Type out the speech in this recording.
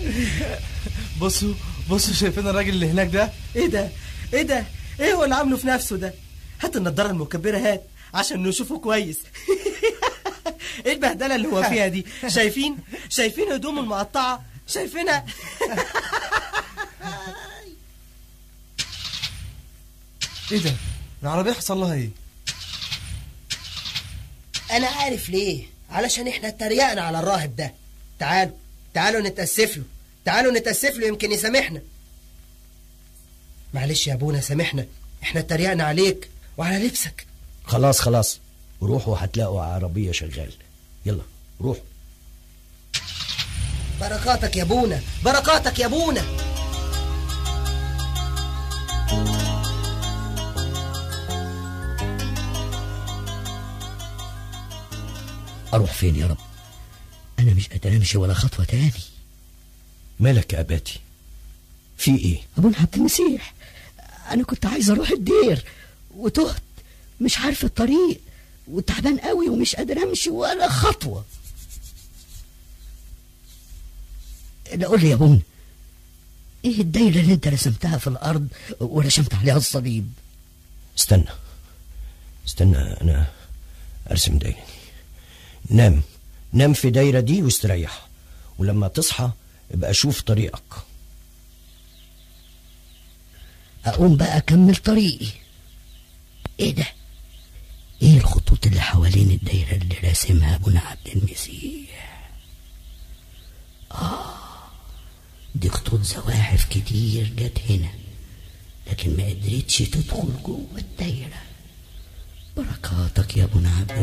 بصوا شايفين الراجل اللي هناك ده؟ ايه ده؟ ايه هو اللي عامله في نفسه ده؟ هات النضاره المكبره، هات عشان نشوفه كويس. ايه البهدله اللي هو فيها دي؟ شايفين هدومه المقطعه؟ شايفينها؟ ايه ده؟ العربيه حصل لها ايه؟ انا عارف ليه، علشان احنا اتريقنا على الراهب ده. تعالوا نتأسف له يمكن يسامحنا. معلش يا ابونا سامحنا، احنا اتريقنا عليك وعلى لبسك. خلاص روحوا هتلاقوا عربية شغال. يلا روحوا. بركاتك يا ابونا. اروح فين يا رب؟ انا مش قادر امشي ولا خطوة تاني. مالك يا اباتي؟ في ايه؟ ابونا عبد المسيح، انا كنت عايز اروح الدير وتهت، مش عارف الطريق وتعبان قوي ومش قادر امشي ولا خطوة. لا قول لي يا ابونا، ايه الدايرة اللي انت رسمتها في الارض ورسمت عليها الصليب؟ استنى انا ارسم دايرة دي. نام في دايرة دي واستريح، ولما تصحى ابقى شوف طريقك. اقوم بقى اكمل طريقي. ايه ده؟ ايه الخطوط اللي حوالين الدايرة اللي راسمها ابونا عبد المسيح؟ دي خطوط زواحف كتير جت هنا، لكن ما قدرتش تدخل جوه الدايرة. بركاتك يا ابونا عبد